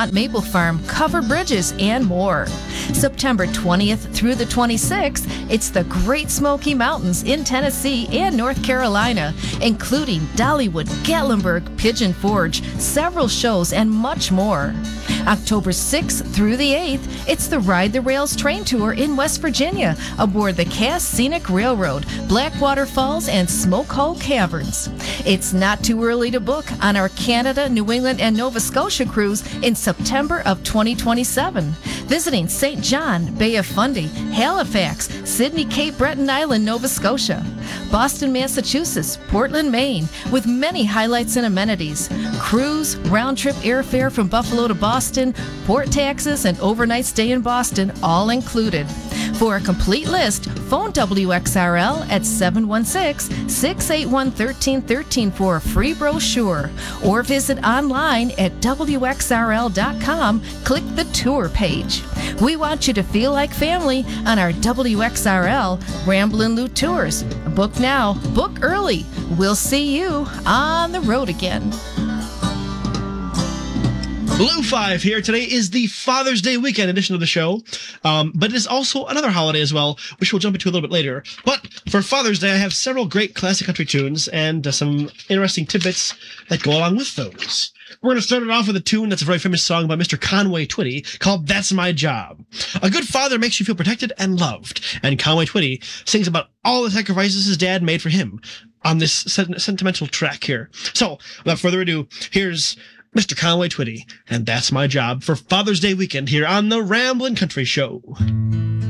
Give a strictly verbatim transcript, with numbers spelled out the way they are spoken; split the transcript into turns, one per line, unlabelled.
Vermont Maple Farm, covered bridges, and more. September twentieth through the twenty-sixth, it's the Great Smoky Mountains in Tennessee and North Carolina, including Dollywood, Gatlinburg, Pigeon Forge, several shows, and much more. October sixth through the eighth, it's the Ride the Rails train tour in West Virginia aboard the Cass Scenic Railroad, Blackwater Falls, and Smoke Hole Caverns. It's not too early to book on our Canada, New England, and Nova Scotia cruise in September of twenty twenty-seven. Visiting Saint John, Bay of Fundy, Halifax, Sydney, Cape Breton Island, Nova Scotia, Boston, Massachusetts, Portland, Maine, with many highlights and amenities. Cruise, round-trip airfare from Buffalo to Boston, port taxes, and overnight stay in Boston, all included. For a complete list, phone W X R L at seven one six, six eight one, one three one three for a free brochure, or visit online at W X R L dot com, click the tour page. We want you to feel like family on our W X R L Ramblin' Loot Tours. Book now, book early. We'll see you on the road again.
Lou five here. Today is the Father's Day weekend edition of the show, um, but it is also another holiday as well, which we'll jump into a little bit later. But for Father's Day, I have several great classic country tunes and uh, some interesting tidbits that go along with those. We're going to start it off with a tune that's a very famous song by Mister Conway Twitty called That's My Job. A good father makes you feel protected and loved, and Conway Twitty sings about all the sacrifices his dad made for him on this sen- sentimental track here. So, without further ado, here's Mister Conway Twitty, and That's My Job for Father's Day weekend here on the Ramblin' Country Show.